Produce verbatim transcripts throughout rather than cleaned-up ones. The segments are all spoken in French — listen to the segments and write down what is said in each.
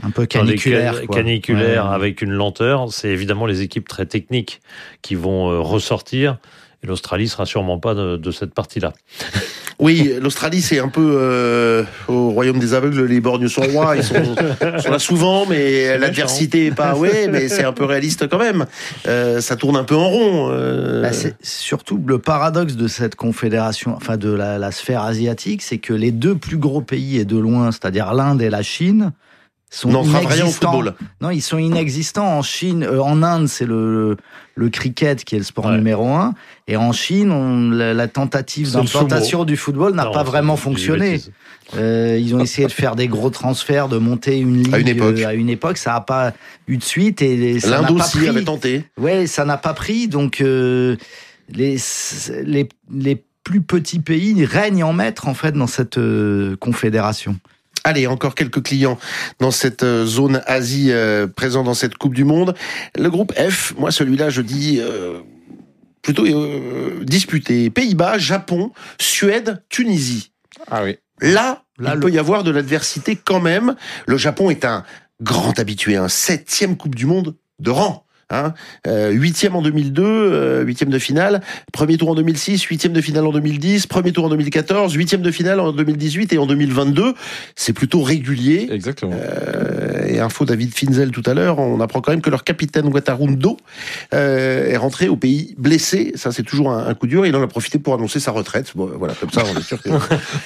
un peu caniculaire, can- quoi. caniculaire ouais. avec une lenteur, c'est évidemment les équipes très techniques qui vont euh, ressortir. Et l'Australie sera sûrement pas de, de cette partie-là. Oui, l'Australie, c'est un peu euh, au royaume des aveugles, les borgnes sont rois. Ils sont, sont là souvent, mais l'adversité est pas. Ouais, mais c'est un peu réaliste quand même. Euh, ça tourne un peu en rond. Euh... Bah, c'est surtout le paradoxe de cette confédération, enfin de la, la sphère asiatique, c'est que les deux plus gros pays et de loin, c'est-à-dire l'Inde et la Chine, sont n'entrave inexistants. rien au football. Non, ils sont inexistants. En Chine, euh, en Inde, c'est le, le cricket qui est le sport ouais. numéro un. Et en Chine, on, la, la tentative c'est d'implantation du football n'a non, pas vraiment fonctionné. Euh, ils ont essayé de faire des gros transferts, de monter une ligue à une époque. Euh, à une époque. Ça n'a pas eu de suite et ça L'Inde n'a pas aussi pris. avait tenté. Ouais, ça n'a pas pris. Donc euh, les, les les plus petits pays règnent en maître en fait dans cette euh, confédération. Allez, encore quelques clients dans cette zone Asie euh, présent dans cette Coupe du Monde. Le groupe F, moi celui-là je dis euh, plutôt euh, disputé. Pays-Bas, Japon, Suède, Tunisie. Ah oui. Là, Là, il le... peut y avoir de l'adversité quand même. Le Japon est un grand habitué, un septième Coupe du Monde de rang. Hein, euh, huitième en deux mille deux, euh, huitième de finale, premier tour en deux mille six, huitième de finale en deux mille dix, premier tour en deux mille quatorze, huitième de finale en deux mille dix-huit et en deux mille vingt-deux. C'est plutôt régulier. Exactement. Euh, et info David Finzel tout à l'heure, on apprend quand même que leur capitaine Watarundo euh, est rentré au pays blessé. Ça, c'est toujours un, un coup dur. Il en a profité pour annoncer sa retraite. Bon, voilà, comme ça, on est sûr que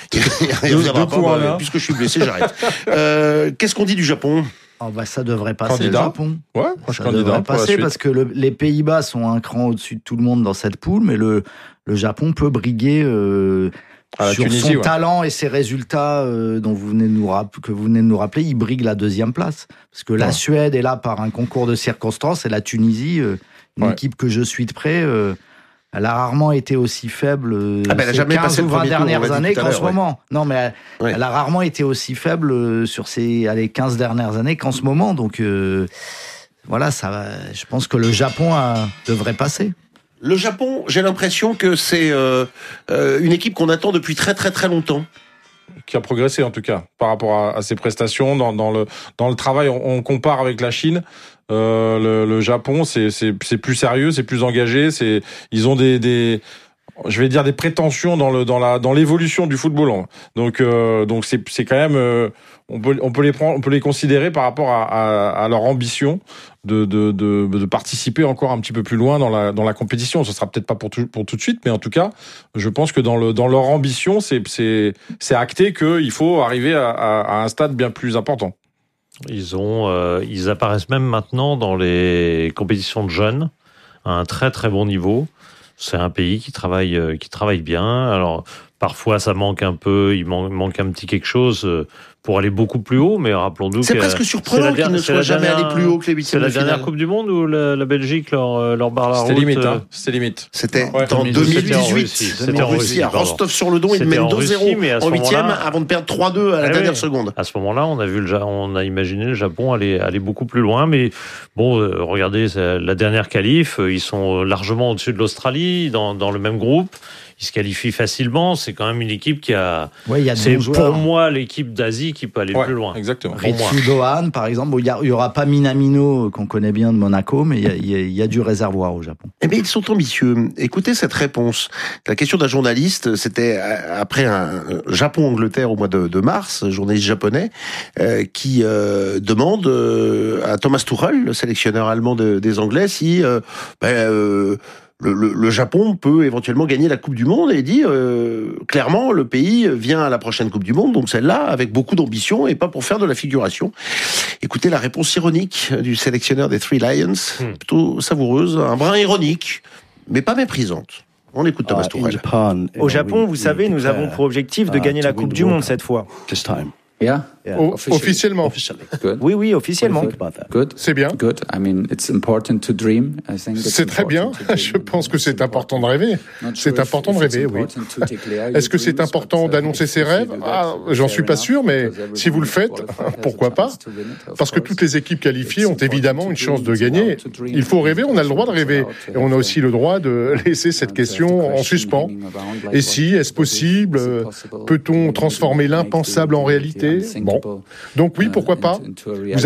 il reviendra pas. Bah, puisque je suis blessé, j'arrête. Euh, qu'est-ce qu'on dit du Japon ? Oh bah ça devrait passer candidat. le Japon. Ouais, moi je ça candidat devrait pour la passer suite. parce que le, les Pays-Bas sont un cran au-dessus de tout le monde dans cette poule, mais le, le Japon peut briguer euh, à la sur Tunisie, son ouais. talent et ses résultats euh, dont vous venez de nous rapp- que vous venez de nous rappeler. Il brigue la deuxième place parce que la ouais. Suède est là par un concours de circonstances et la Tunisie, euh, une ouais. équipe que je suis de près. Euh, Elle a rarement été aussi faible euh, ah ben elle a ces jamais quinze passé ou le vingt premier tour, dernières on l'a dit années tout à qu'en l'heure, ce ouais. moment. Non, mais elle, Ouais. elle a rarement été aussi faible euh, sur ces allez, quinze dernières années qu'en ce moment. Donc euh, voilà, ça va, je pense que le Japon a, devrait passer. Le Japon, j'ai l'impression que c'est euh, euh, une équipe qu'on attend depuis très très très longtemps. Qui a progressé en tout cas par rapport à, à ses prestations dans, dans le dans le travail. On, on compare avec la Chine. Euh, le, le Japon, c'est c'est c'est plus sérieux, c'est plus engagé. C'est ils ont des des je vais dire des prétentions dans le dans la dans l'évolution du football. Donc euh, donc c'est c'est quand même euh, on peut on peut les prendre on peut les considérer par rapport à à, à leur ambition de de de de participer encore un petit peu plus loin dans la dans la compétition. Ce sera peut-être pas pour tout pour tout de suite, mais en tout cas, je pense que dans le dans leur ambition, c'est c'est c'est acté que il faut arriver à, à, à un stade bien plus important. Ils ont euh, ils apparaissent même maintenant dans les compétitions de jeunes à un très très bon niveau. C'est un pays qui travaille, euh, qui travaille bien. Alors, parfois, ça manque un peu, il manque, manque un petit quelque chose euh, pour aller beaucoup plus haut, mais rappelons-nous c'est que... presque surprenant qu'ils ne soient jamais allés plus haut que les huitièmes de finale. C'est la dernière Coupe du Monde où la, la Belgique leur, leur barre la route. C'était limite, euh... hein. C'était limite. C'était ouais, en deux mille dix-huit. C'était en Russie, C'était en Russie, à Rostov-sur-le-Don, ils mènent deux zéro en huitième avant de perdre trois deux à la eh dernière oui. seconde. À ce moment-là, on a vu le, on a imaginé le Japon aller, aller beaucoup plus loin, mais bon, euh, regardez, la dernière qualif, ils sont largement au-dessus de l'Australie, dans, dans le même groupe. Ils se qualifient facilement. C'est quand même une équipe qui a. Ouais, il y a c'est bons pour joueurs. moi l'équipe d'Asie qui peut aller ouais, plus loin. Exactement. Ritsu Dohan, par exemple. Bon, il y, y aura pas Minamino qu'on connaît bien de Monaco, mais il y a, y, a, y a du réservoir au Japon. Eh bien, ils sont ambitieux. Écoutez cette réponse. La question d'un journaliste, c'était après un Japon-Angleterre au mois de, de mars, un journaliste japonais, euh, qui euh, demande euh, à Thomas Tuchel, le sélectionneur allemand de, des Anglais, si euh, ben, euh, Le, le, le Japon peut éventuellement gagner la Coupe du Monde et dit euh, clairement le pays vient à la prochaine Coupe du Monde, donc celle-là avec beaucoup d'ambition et pas pour faire de la figuration. Écoutez la réponse ironique du sélectionneur des Three Lions, hmm. plutôt savoureuse, un brin ironique, mais pas méprisante. On écoute Thomas Tuchel. Au Japon, vous savez, nous avons pour objectif de gagner la Coupe du Monde cette fois. Yeah, yeah. O- officiellement. Good. Oui, oui, officiellement. Good. C'est bien. Good. I mean, it's important to dream. I think it's C'est très bien. Je pense que c'est important de rêver. C'est important de rêver, oui. Est-ce que c'est important d'annoncer ses rêves ? Ah, j'en suis pas sûr, mais si vous le faites, pourquoi pas ? Parce que toutes les équipes qualifiées ont évidemment une chance de gagner. Il faut rêver, on a le droit de rêver. Et on a aussi le droit de laisser cette question en suspens. Et si, est-ce possible ? Peut-on transformer l'impensable en réalité ? Bon. Donc oui, pourquoi pas ? Vous